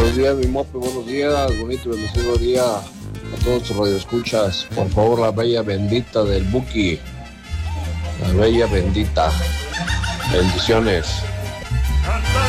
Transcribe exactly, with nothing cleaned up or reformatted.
Buenos días, mi mope, buenos días, bonito y bendecido día a todos tus radioescuchas. Por favor, la bella bendita del Buki, la bella bendita. Bendiciones.